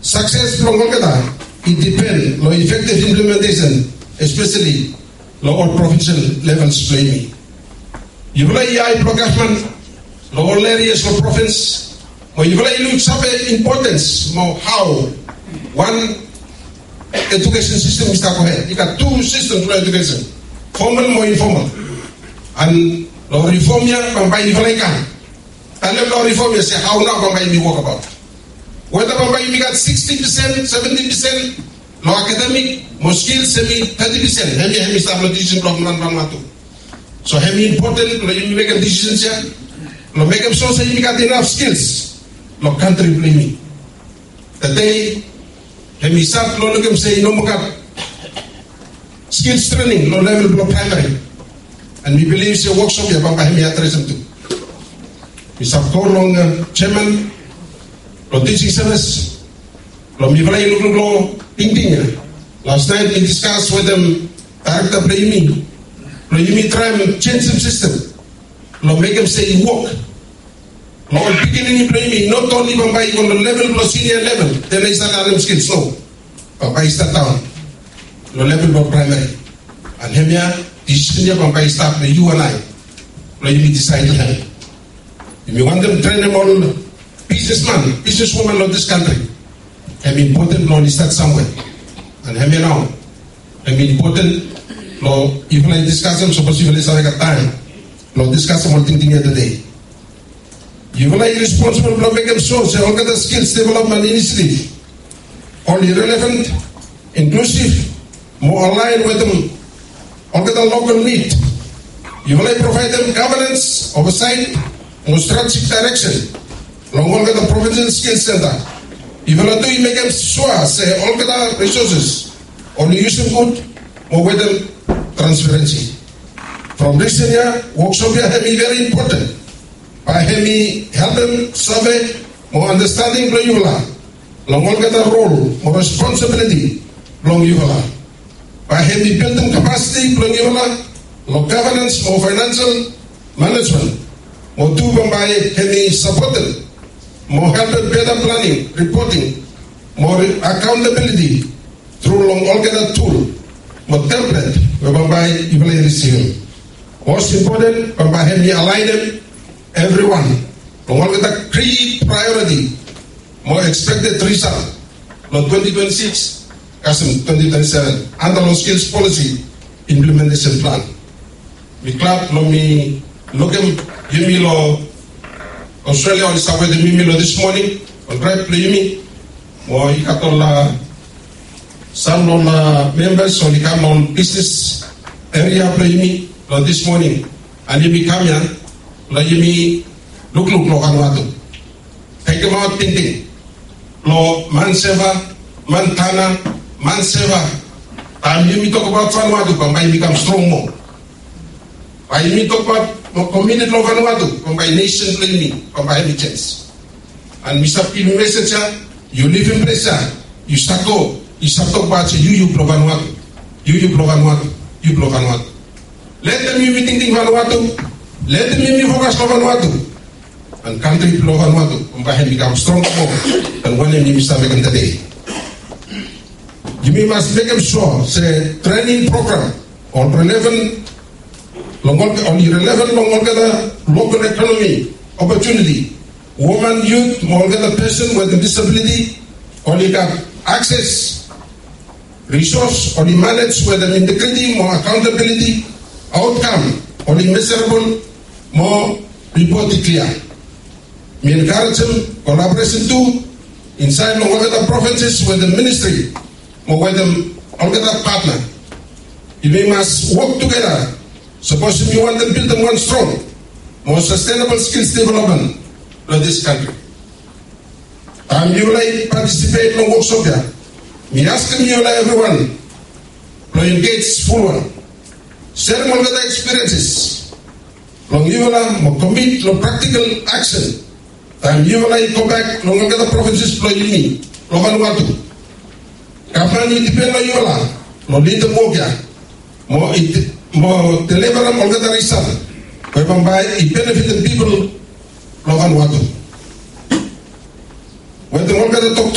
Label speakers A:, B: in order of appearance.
A: success from Kolkata, it depends on effective implementation, especially lower provincial levels planning. You will AI procurement, lower areas of province, or you will look at importance of how one education system is taken. You got two systems for education, formal or informal. And the reform here, Bambai Ivalaikan. And the reform here say how now Bambai we walk about. Whether Bambai we got 60%, 70%, no academic, more skills, 30%. Hemi stabilization block man Bamatu. So hemi important, you make a decision here. No make them so say you got enough skills. No country blaming. The day hemi start no look them say no more skills training, no level below primary. And we believe it's a workshop here, Bambai hemi address them too. Mr. Korlong, chairman, lo teaching service, lo mi valai lo ting. Last night we discussed with them director Brahimi. Lo you try and change the system. Lo make them say work. Lo beginning Brahimi, not only Bambai on the level, lo senior level, then they start them skills. No, Bambai start down. Lo level of primary. And hemia, decision here Bambai start the you and I. Lo you decide to have. If you want them to train them all businessman, businesswoman of this country, have important law start somewhere. And have now, have important law, if I discuss them, suppose you will have time, law discuss them all thinking of the day. You will be responsible for making them so, say, all the skills development initiative, all relevant, inclusive, more aligned with them, all the local need. You will provide them governance, oversight, more strategic direction, along all the provincial skills center. If you do, you make them sure, say, all the resources, only use them good, or with them transparency. From this area, workshop here have been very important. By having help them survey, more understanding of Yuvala, along all the role, more responsibility, along Yuvala. By having built them capacity, along Yuvala, more governance, more financial management. More do Bambai having supported, more help better planning, reporting, more accountability through long organ tool, more template where Bambai Ivalai receive. Most important, Bambai having aligned them, everyone, long organ key priority, more expected result, not 2026, custom 2027, under law skills policy implementation plan. We clap, me look at Yumi law, Australia on Saturday the Mimi law this morning, on right play me, or you got all some on members, so you come on business area play me this morning, and you become here, like you look Anwatu. Take them out thinking. Law man seva, man tana, man seva. And you talk about Vanuatu, Bambai become strong more. I mean talk about community law Vanuatu, Bambai nation planning, Bambai any chance. And Mr. Pino Messenger, you live in pressure, you start talk about you blow Vanuatu, you blow Vanuatu, you blow Vanuatu. Let them be thinking Vanuatu, let them be focused on Vanuatu. And country blow Vanuatu, Bambai become strong more than one enemy Mr. Megan today. You must make them sure, say, training program on relevant local economy opportunity. Woman, youth, more than a person with a disability, only got access, resource, only manage with an integrity, more accountability, outcome, only measurable, more reported clear. We encourage them, collaboration too, inside all the provinces with the ministry, or with them, all the partner. We must work together. Suppose if you want to build them one strong, more sustainable skills development for this country. And you like participate in workshop here. Me ask them you like everyone to engage full one. Share all the experiences. Long you will more commit to practical action. And you will like go back long get the provinces to you. Long Vanuatu. Kapani depend on you all. No lead the work here. More deliver all the result. Whereby it benefit the people of Vanuatu. When the work talk